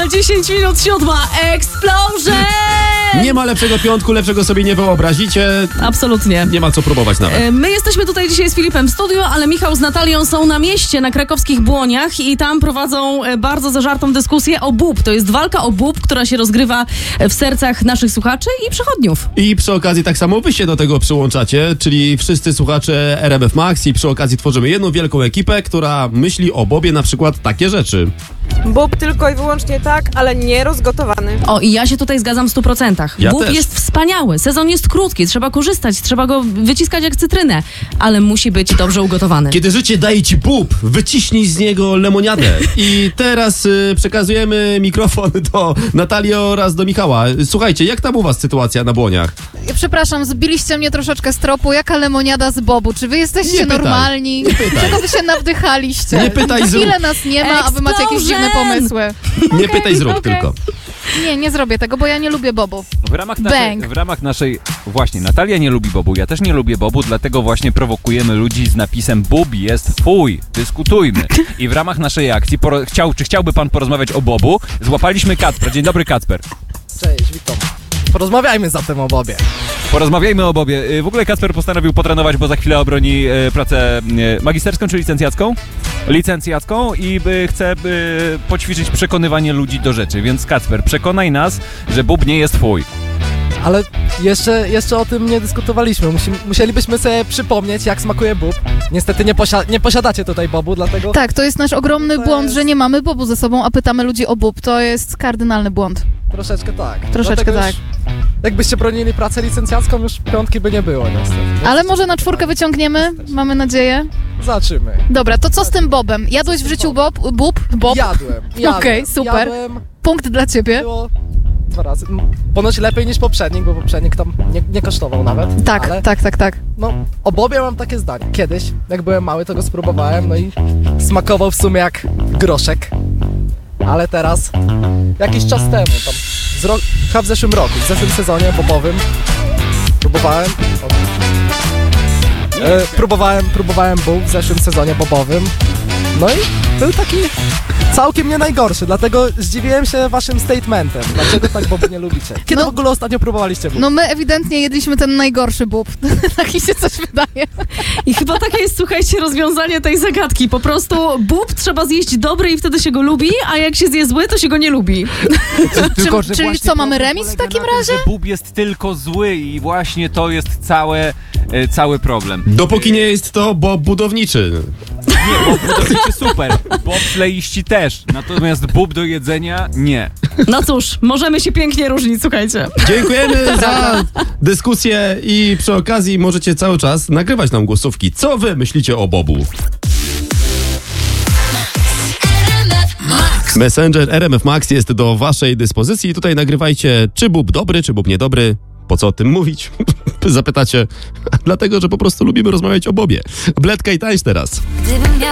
Za 10 minut 7. Explosion! Nie ma lepszego piątku, lepszego sobie nie wyobrazicie. Absolutnie. Nie ma co próbować nawet. My jesteśmy tutaj dzisiaj z Filipem w studiu, ale Michał z Natalią są na mieście, na krakowskich Błoniach i tam prowadzą bardzo zażartą dyskusję o BUP. To jest walka o BUP, która się rozgrywa w sercach naszych słuchaczy i przechodniów. I przy okazji tak samo wy się do tego przyłączacie, czyli wszyscy słuchacze RMF Max i przy okazji tworzymy jedną wielką ekipę, która myśli o Bobie na przykład takie rzeczy. Bób tylko i wyłącznie tak, ale nie rozgotowany. O, i ja się tutaj zgadzam w 100%. Ja BUP też. jest wspaniały, sezon jest krótki, trzeba korzystać, trzeba go wyciskać jak cytrynę, ale musi być dobrze ugotowany. Kiedy życie daje ci bób, wyciśnij z niego lemoniadę. I teraz przekazujemy mikrofon do Natalii oraz do Michała. Słuchajcie, jak tam u was sytuacja na Błoniach? Przepraszam, zbiliście mnie troszeczkę z tropu. Jaka lemoniada z bobu? Czy wy jesteście Nie pytaj, normalni? nie pytaj. Czego wy się nawdychaliście? Nie pytaj, zrób. Ile nas nie ma, a wy macie jakieś dziwne pomysły? Nie pytaj, zrób tylko. Nie zrobię tego, bo ja nie lubię bobów. W ramach naszej... Właśnie, Natalia nie lubi bobu, ja też nie lubię bobu, dlatego właśnie prowokujemy ludzi z napisem Bób jest fuj, dyskutujmy. I w ramach naszej akcji, czy chciałby pan porozmawiać o bobu? Złapaliśmy Kacper. Dzień dobry, Kacper. Cześć, witam. Porozmawiajmy zatem o Bobie. Porozmawiajmy o Bobie. W ogóle Kacper postanowił potrenować, bo za chwilę obroni pracę magisterską czy licencjacką? Licencjacką i chce poćwiczyć przekonywanie ludzi do rzeczy. Więc Kacper, przekonaj nas, że bób nie jest fuj. Ale jeszcze o tym nie dyskutowaliśmy. Musielibyśmy sobie przypomnieć, jak smakuje bób. Niestety nie posiadacie tutaj bobu, dlatego... Tak, to jest nasz ogromny błąd, że nie mamy bobu ze sobą, a pytamy ludzi o bób. To jest kardynalny błąd. Troszeczkę tak. Troszeczkę Dlatego tak. już, jakbyście bronili pracę licencjacką, już piątki by nie było niestety. Ale może na 4 wyciągniemy? Mamy nadzieję. Zobaczymy. Dobra, to co z tym bobem? Jadłeś w życiu bób? Jadłem. Okej, super. Jadłem, Punkt dla ciebie. było 2 razy. Ponoć lepiej niż poprzednik, bo poprzednik tam nie kosztował nawet. Tak, ale, tak. No, o Bobie mam takie zdanie. Kiedyś, jak byłem mały, to go spróbowałem, no i smakował w sumie jak groszek. Ale teraz, jakiś czas temu, tam chyba w zeszłym roku, w zeszłym sezonie bobowym, próbowałem bób w zeszłym sezonie bobowym. No i był taki całkiem nie najgorszy, dlatego zdziwiłem się waszym statementem. Dlaczego tak bobu nie lubicie? Kiedy w ogóle ostatnio próbowaliście bób? No my ewidentnie jedliśmy ten najgorszy bób. Taki się coś wydaje. I chyba takie jest, słuchajcie, rozwiązanie tej zagadki. Po prostu bób trzeba zjeść dobry i wtedy się go lubi, a jak się zje zły, to się go nie lubi. Czyli co, mamy remis w takim razie? Że bób jest tylko zły i właśnie to jest cały problem. Dopóki nie jest to bob budowniczy. Nie, bob budowniczy super, bobsleiści też, natomiast bób do jedzenia nie. No cóż, możemy się pięknie różnić, słuchajcie. Dziękujemy za dyskusję i przy okazji możecie cały czas nagrywać nam głosówki. Co wy myślicie o bobu? Messenger RMF Max jest do waszej dyspozycji. Tutaj nagrywajcie, czy bób dobry, czy bób niedobry. Po co o tym mówić? Zapytacie. Dlatego, że po prostu lubimy rozmawiać o bobie. Bledka i tańcz teraz.